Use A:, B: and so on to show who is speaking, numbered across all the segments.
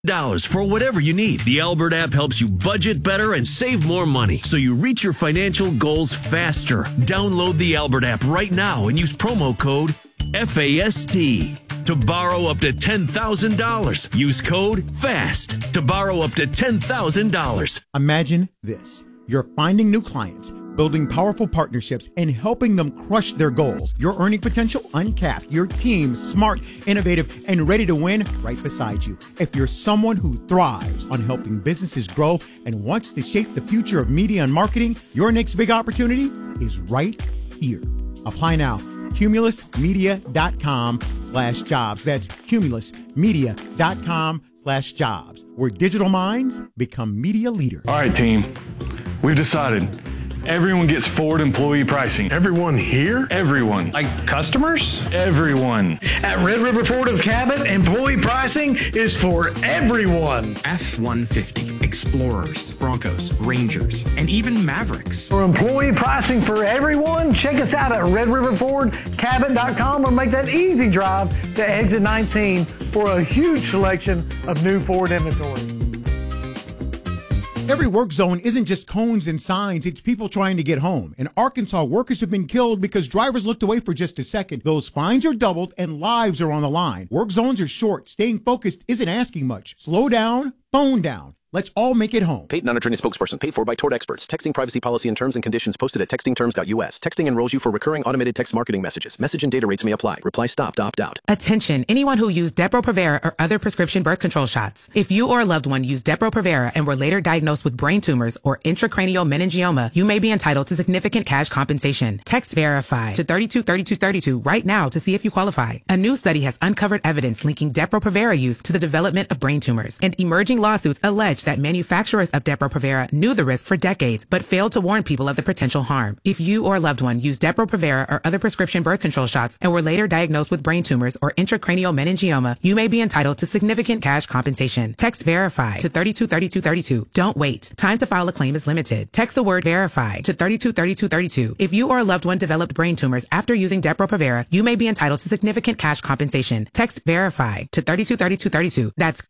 A: for whatever you need. The Albert app helps you budget better and save more money so you reach your financial goals faster. Download the Albert app right now and use promo code FAST to borrow up to $10,000. Use code FAST to borrow up to $10,000.
B: Imagine this. You're finding new clients, building powerful partnerships, and helping them crush their goals. Your earning potential uncapped. Your team smart, innovative, and ready to win right beside you. If you're someone who thrives on helping businesses grow and wants to shape the future of media and marketing, your next big opportunity is right here. Apply now. CumulusMedia.com/jobs. That's CumulusMedia.com/jobs, where digital minds become media leaders.
C: All right, team. We've decided. Everyone gets Ford employee pricing.
D: Everyone here?
C: Everyone.
D: Like customers?
C: Everyone.
E: At Red River Ford of Cabot, employee pricing is for everyone.
F: F-150, Explorers, Broncos, Rangers, and even Mavericks.
E: For employee pricing for everyone, check us out at RedRiverFordCabot.com or make that easy drive to exit 19 for a huge selection of new Ford inventory.
B: Every work zone isn't just cones and signs, it's people trying to get home. In Arkansas, workers have been killed because drivers looked away for just a second. Those fines are doubled and lives are on the line. Work zones are short. Staying focused isn't asking much. Slow down, phone down. Let's all make it home.
G: Paid non-attorney spokesperson paid for by Tort Experts. Texting privacy policy and terms and conditions posted at textingterms.us. Texting enrolls you for recurring automated text marketing messages. Message and data rates may apply. Reply stop to opt out.
H: Attention, anyone who used Depo-Provera or other prescription birth control shots. If you or a loved one used Depo-Provera and were later diagnosed with brain tumors or intracranial meningioma, you may be entitled to significant cash compensation. Text VERIFY to 323232 right now to see if you qualify. A new study has uncovered evidence linking Depo-Provera use to the development of brain tumors, and emerging lawsuits allege that manufacturers of Depo-Provera knew the risk for decades, but failed to warn people of the potential harm. If you or a loved one used Depo-Provera or other prescription birth control shots and were later diagnosed with brain tumors or intracranial meningioma, you may be entitled to significant cash compensation. Text VERIFY to 323232. Don't wait. Time to file a claim is limited. Text the word VERIFY to 323232. If you or a loved one developed brain tumors after using Depo-Provera, you may be entitled to significant cash compensation. Text VERIFY to 323232. That's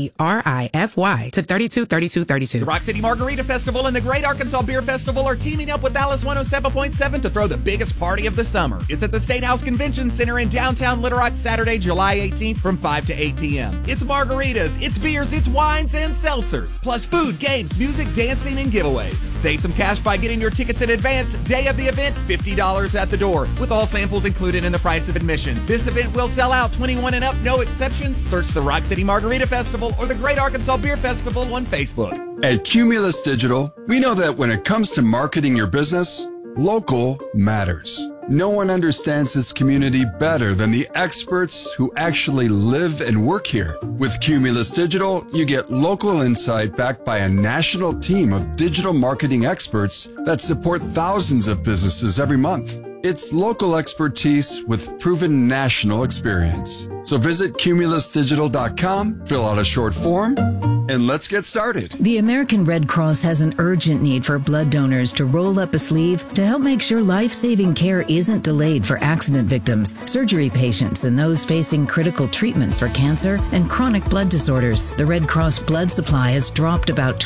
H: VERIFY to 323232.
I: The Rock City Margarita Festival and the Great Arkansas Beer Festival are teaming up with Alice 107.7 to throw the biggest party of the summer. It's at the State House Convention Center in downtown Little Rock Saturday, July 18th from 5 to 8 p.m. It's margaritas, it's beers, it's wines, and seltzers. Plus food, games, music, dancing, and giveaways. Save some cash by getting your tickets in advance. Day of the event, $50 at the door, with all samples included in the price of admission. This event will sell out, 21 and up, no exceptions. Search the Rock City Margarita Festival or the Great Arkansas Beer Festival on Facebook.
J: At Cumulus Digital, we know that when it comes to marketing your business, local matters. No one understands this community better than the experts who actually live and work here. With Cumulus Digital, you get local insight backed by a national team of digital marketing experts that support thousands of businesses every month. It's local expertise with proven national experience. So visit cumulusdigital.com, fill out a short form, and let's get started.
K: The American Red Cross has an urgent need for blood donors to roll up a sleeve to help make sure life-saving care isn't delayed for accident victims, surgery patients, and those facing critical treatments for cancer and chronic blood disorders. The Red Cross blood supply has dropped about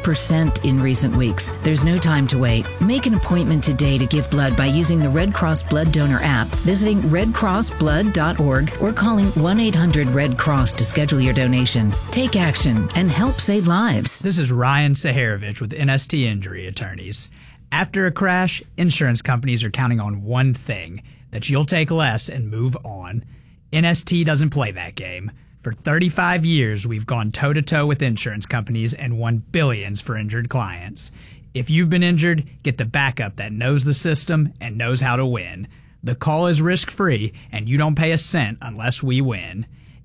K: 20% in recent weeks. There's no time to wait. Make an appointment today to give blood by using the Red Cross Blood Donor app, visiting redcrossblood.org, or calling 1-800-RED-CROSS to schedule your donation. Take action and help save lives.
L: This is Ryan Saharovich with NST Injury Attorneys. After a crash, insurance companies are counting on one thing, that you'll take less and move on. NST doesn't play that game. For 35 years, we've gone toe-to-toe with insurance companies and won billions for injured clients. If you've been injured, get the backup that knows the system and knows how to win. The call is risk-free, and you don't pay a cent unless we win.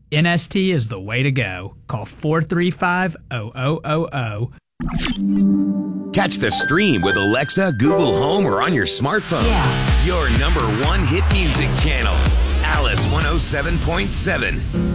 L: NST is the way to go. Call 435-0000.
M: Catch the stream with Alexa, Google Home, or on your smartphone.
N: Yeah.
M: Your number one hit music channel, Alice 107.7.